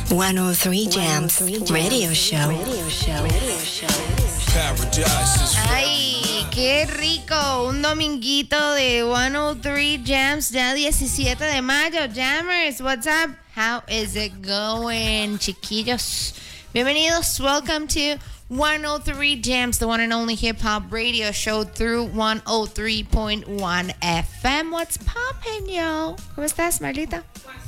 103 Jams Radio Show. Ay, qué rico. Un dominguito de 103 Jams, ya 17 de mayo. Jammers, what's up? How is it going, chiquillos? Bienvenidos. Welcome to 103 Jams, the one and only hip hop radio show through 103.1 FM. What's poppin', yo? ¿Cómo estás, Marlita?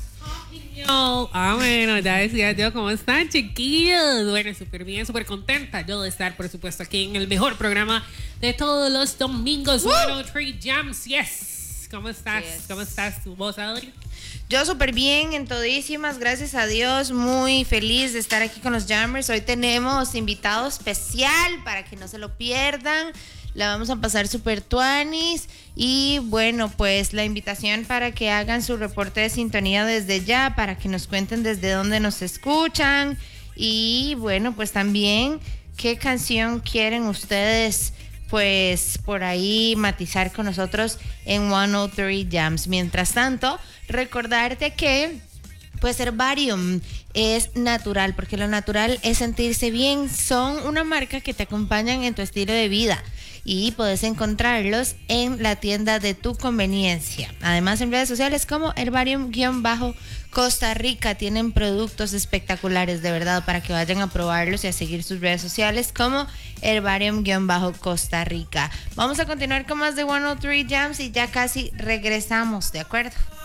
Bueno, ya decía yo, ¿cómo están, chiquillos? Bueno, súper bien, súper contenta yo de estar, por supuesto, aquí en el mejor programa de todos los domingos, 103 Jams, yes. ¿Cómo estás? Yes. ¿Cómo estás? ¿Vos, Adri? Yo súper bien, en todísimas, gracias a Dios, muy feliz de estar aquí con los Jammers. Hoy tenemos invitado especial para que no se lo pierdan. La vamos a pasar súper tuanis. Y bueno, pues la invitación para que hagan su reporte de sintonía desde ya, para que nos cuenten desde dónde nos escuchan. Y bueno, pues también qué canción quieren ustedes, pues por ahí matizar con nosotros en 103 Jams. Mientras tanto, recordarte que pues Herbarium es natural, porque lo natural es sentirse bien. Son una marca que te acompañan en tu estilo de vida y puedes encontrarlos en la tienda de tu conveniencia. Además, en redes sociales como Herbarium-Costa Rica tienen productos espectaculares, de verdad, para que vayan a probarlos y a seguir sus redes sociales como Herbarium-Costa Rica. Vamos a continuar con más de 103 Jams y ya casi regresamos, ¿de acuerdo?